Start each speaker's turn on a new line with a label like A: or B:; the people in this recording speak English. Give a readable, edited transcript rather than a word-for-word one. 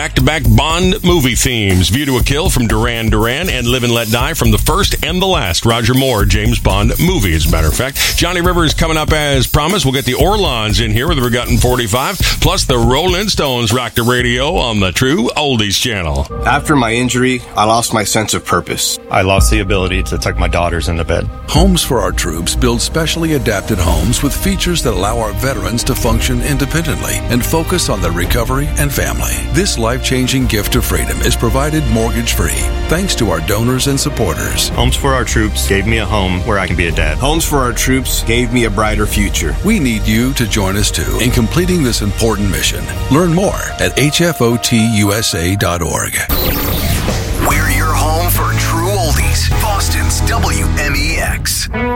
A: back-to-back Bond movie themes. View to a Kill from Duran Duran and Live and Let Die from the first and the last Roger Moore James Bond movie, as a matter of fact. Johnny Rivers coming up as promised. We'll get the Orlons in here with the Forgotten 45, plus the Rolling Stones rock the radio on the True Oldies channel.
B: After my injury, I lost my sense of purpose.
C: I lost the ability to tuck my daughters into bed.
D: Homes for Our Troops build specially adapted homes with features that allow our veterans to function independently and focus on their recovery and family. This life-changing gift of freedom is provided mortgage-free thanks to our donors and supporters.
C: Homes for Our Troops gave me a home where I can be a dad.
B: Homes for Our Troops gave me a brighter future.
D: We need you to join us too in completing this important mission. Learn more at hfotusa.org.
E: We're your home for True Oldies, Boston's WMEX.